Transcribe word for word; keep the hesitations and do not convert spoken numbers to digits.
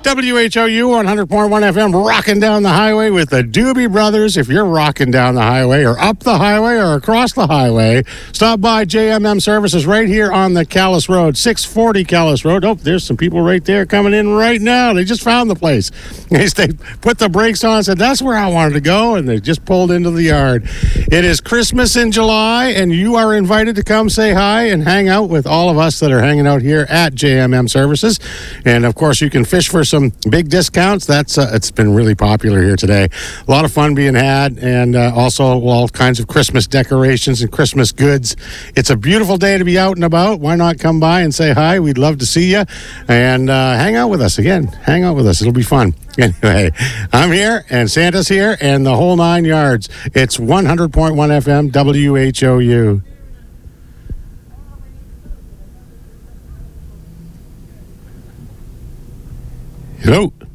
W H O U one hundred point one F M, rocking down the highway with the Doobie Brothers. If you're rocking down the highway or up the highway or across the highway, stop by J M M Services right here on the Calais Road, six forty Calais Road. Oh, there's some people right there coming in right now. They just found the place. They put the brakes on and said, that's where I wanted to go, and they just pulled into the yard. It is Christmas in July, and you are invited to come say hi and hang out with all of us that are hanging out here at J M M Services. And, of course, you can fish for some big discounts. That's uh, it's been really popular here today. A lot of fun being had, and uh, also all kinds of Christmas decorations and Christmas goods. It's a beautiful day to be out and about. Why not come by and say hi? We'd love to see you, and uh, hang out with us. Again, hang out with us. It'll be fun. Anyway, I'm here, and Santa's here, and the whole nine yards. It's one hundred point one F M, W H O U. Hello.